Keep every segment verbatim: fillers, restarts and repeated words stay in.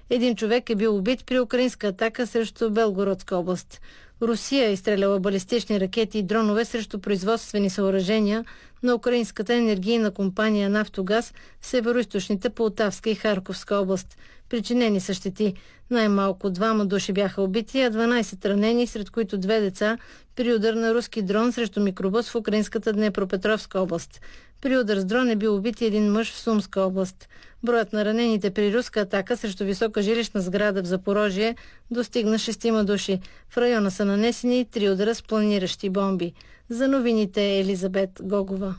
Един човек е бил убит при украинска атака срещу Белгородска област. Русия е изстреляла балистични ракети и дронове срещу производствени съоръжения на украинската енергийна компания «Нафтогаз» в североизточните Полтавска и Харковска област. Причинени са щети. Най-малко двама души бяха убити, а дванайсет ранени, сред които две деца, при удар на руски дрон срещу микробус в украинската Днепропетровска област. При удар с дрон е бил убит един мъж в Сумска област. Броят на ранените при руска атака срещу висока жилищна сграда в Запорожие достигна шестима души. В района са нанесени три удара с планиращи бомби. За новините е Елизабет Гогова.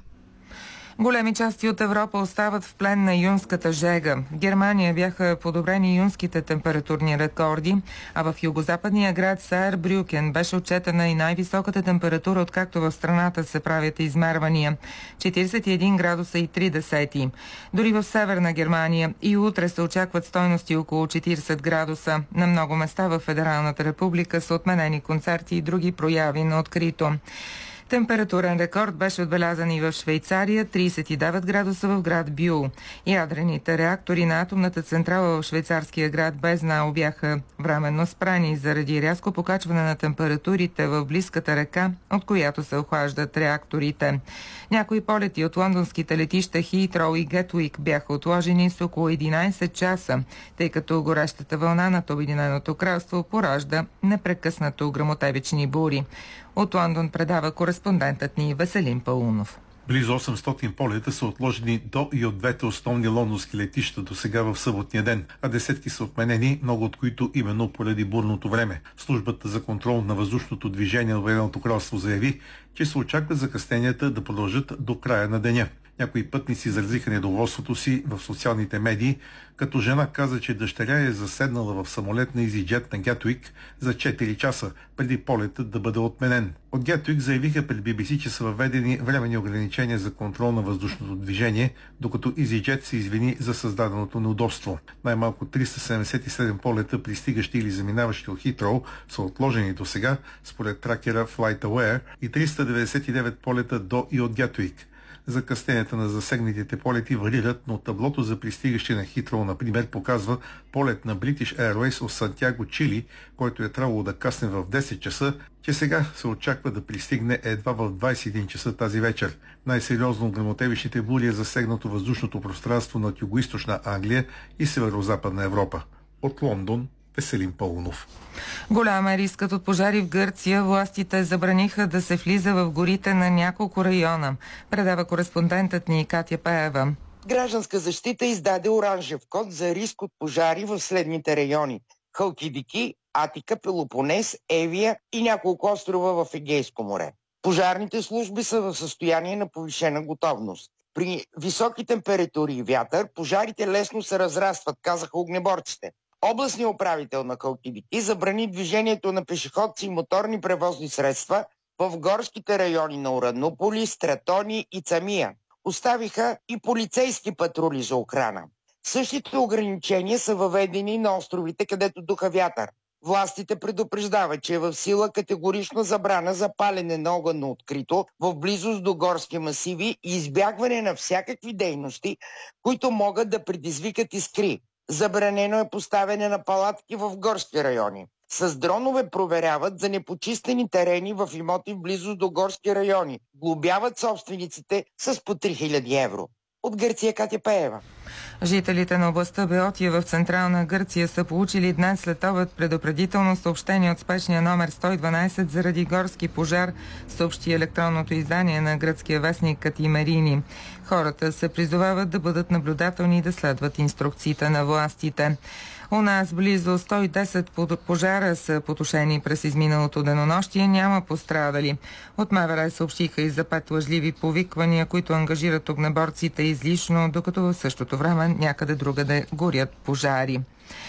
Големи части от Европа остават в плен на юнската жега. В Германия бяха подобрени юнските температурни рекорди, а в югозападния град Саарбрюкен беше отчетена и най-високата температура, откакто в страната се правят измервания – четирийсет и един градуса и три десети. Дори в Северна Германия и утре се очакват стойности около четирийсет градуса. На много места в Федералната република са отменени концерти и други прояви на открито. Температурен рекорд беше отбелязан и в Швейцария – трийсет и девет градуса в град Бюл. Ядрените реактори на атомната централа в швейцарския град Безнау бяха временно спрени заради рязко покачване на температурите в близката река, от която се охлаждат реакторите. Някои полети от лондонските летища Хитроу и Гетуик бяха отложени с около единайсет часа, тъй като горещата вълна над Обединеното кралство поражда непрекъснато гръмотевични бури. От Лондон предава кореспондентът ни Веселин Паунов. Близо осемстотин полета са отложени до и от двете основни лондонски летища до сега в съботния ден, а десетки са отменени, много от които именно поради бурното време. Службата за контрол на въздушното движение на Обединеното кралство заяви, че се очаква закъсненията да продължат до края на деня. Някои пътници изразиха недоволството си в социалните медии, като жена каза, че дъщеря е заседнала в самолет на EasyJet на Гетуик за четири часа, преди полетът да бъде отменен. От Гетуик заявиха пред Би Би Си, че са въведени временни ограничения за контрол на въздушното движение, докато EasyJet се извини за създаденото неудобство. Най-малко триста седемдесет и седем полета, пристигащи или заминаващи от Хитроу, са отложени до сега, според тракера FlightAware, и триста деветдесет и девет полета до и от Гетуик. Закъсненията на засегнатите полети варират, но таблото за пристигащи на Хитроу, например, показва полет на British Airways от Сантяго, Чили, който е трябвало да касне в десет часа, че сега се очаква да пристигне едва в двайсет и един часа тази вечер. Най-сериозно от гръмотевичните бури е засегнато въздушното пространство над югоизточна Англия и северо-западна Европа. От Лондон, Веселин Паунов. Голям е рискът от пожари в Гърция. Властите забраниха да се влиза в горите на няколко района. Предава кореспондентът ни Катя Пеева. Гражданска защита издаде оранжев код за риск от пожари в следните райони: Халкидики, Атика, Пелопонес, Евия и няколко острова в Егейско море. Пожарните служби са в състояние на повишена готовност. При високи температури и вятър пожарите лесно се разрастват, казаха огнеборците. Областният управител на Халкидики забрани движението на пешеходци и моторни превозни средства в горските райони на Уранополи, Стратони и Цамия. Оставиха и полицейски патрули за охрана. Същите ограничения са въведени на островите, където духа вятър. Властите предупреждават, че е в сила категорична забрана за палене на огън на открито в близост до горски масиви и избягване на всякакви дейности, които могат да предизвикат искри. Забранено е поставяне на палатки в горски райони. С дронове проверяват за непочистени терени в имоти в близост до горски райони. Глобяват собствениците с по три хиляди евро. От Гърция, Катя Пеева. Жителите на областта Беотия в Централна Гърция са получили днес след обед предупредително съобщение от спешния номер сто и дванайсет заради горски пожар, съобщи електронното издание на гръцкия вестник Катимерини. Хората се призовават да бъдат наблюдателни и да следват инструкциите на властите. У нас близо сто и десет пожара са потушени през изминалото денонощие, няма пострадали. От МВР съобщиха и за пет лъжливи повиквания, които ангажират огнеборците излишно, докато в същото време някъде другаде горят пожари.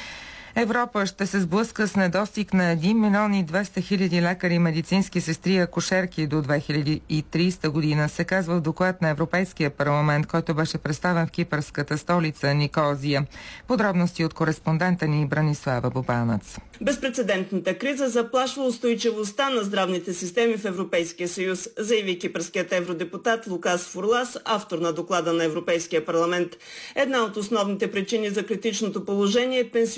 Европа ще се сблъска с недостиг на един милион и двеста хиляди лекари, медицински сестри и акушерки до две хиляди и трийсета година, се казва в доклад на Европейския парламент, който беше представен в кипърската столица Никозия. Подробности от кореспондента ни Бранислава Бобанец. Безпрецедентната криза заплашва устойчивостта на здравните системи в Европейския съюз, заяви кипърският евродепутат Лукас Фурлас, автор на доклада на Европейския парламент. Една от основните причини за критичното положение е пенсионирането